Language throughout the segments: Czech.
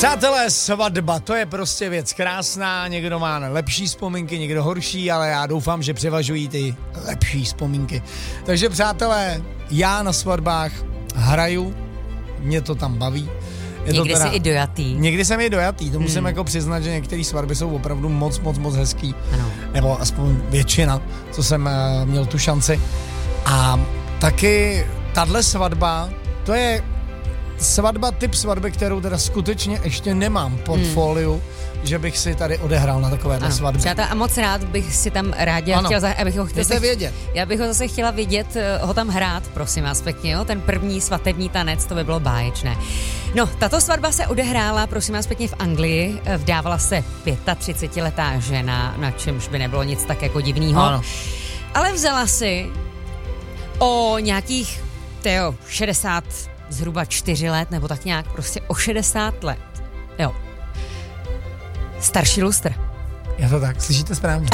Přátelé, svatba, to je prostě věc krásná, někdo má lepší vzpomínky, někdo horší, ale já doufám, že převažují ty lepší vzpomínky. Takže přátelé, já na svatbách hraju, mě to tam baví. Někdy jsi i dojatý. Někdy jsem i dojatý, to musím jako přiznat, že některé svatby jsou opravdu moc hezký. Ano. Nebo aspoň většina, co jsem měl tu šanci. A taky tahle svatba, to je svatba, typ svatby, kterou teda skutečně ještě nemám portfoliu, že bych si tady odehrál na takovéhle svatbě. Přátelé, a moc rád bych si tam rádi chtěl, abych ho chtěl vědět. Já bych ho zase chtěla vidět, ho tam hrát, prosím vás pěkně, jo? Ten první svatební tanec, to by bylo báječné. No, tato svatba se odehrála, prosím vás pěkně, v Anglii, vdávala se 35letá žena, na čemž by nebylo nic tak jako divného. Ale vzala si o nějakých, 60 zhruba 4 let, nebo tak nějak, prostě o 60 let. Jo. Starší lustr. Je to tak, slyšíte správně.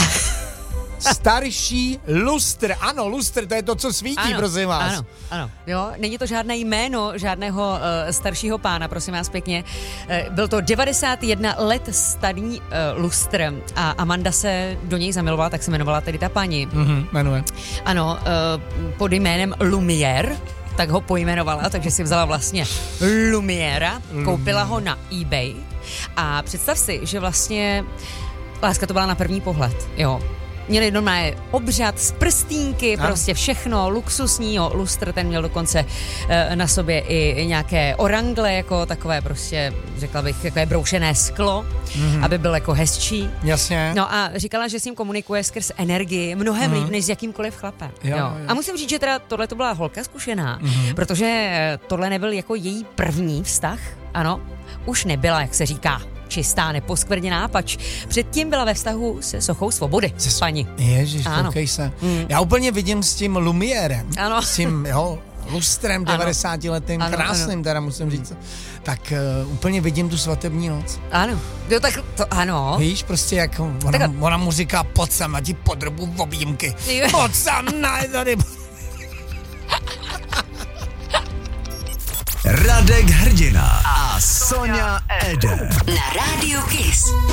Starší lustr, ano, lustr, to je to, co svítí, prosím vás. Ano. Jo, není to žádné jméno žádného staršího pána, prosím vás pěkně. Byl to 91 let starý lustr a Amanda se do něj zamilovala, tak se jmenovala tedy ta paní. Jmenuje. Ano, pod jménem Lumière, tak ho pojmenovala, takže si vzala vlastně Lumiéra, koupila ho na eBay a představ si, že vlastně láska to byla na první pohled, jo. Měli normálně obřad z prstínky, prostě všechno, luxusní, jo, lustr, ten měl dokonce na sobě i nějaké orangle, jako takové prostě, řekla bych, takové broušené sklo, aby byl jako hezčí. Jasně. No a říkala, že s ním komunikuje skrz energii mnohem líp, než s jakýmkoliv chlapem. Jo. A musím říct, že teda tohle to byla holka zkušená, protože tohle nebyl jako její první vztah, ano, už nebyla, jak se říká, čistá, neposkvrněná, pač předtím byla ve vztahu se sochou svobody. Paní. Ježiš, koukej se. Já úplně vidím s tím Lumiérem, s tím, lustrem 90letým, krásným teda musím říct. Tak úplně vidím tu svatební noc. Ano. Jo, tak to ano. Víš, prostě jak ona mu říká, pojď sem, a ti podrbu objímky. Pojď sem, tady. Radek Hrdina a Sonja Eder. Na Rádiu Kiss.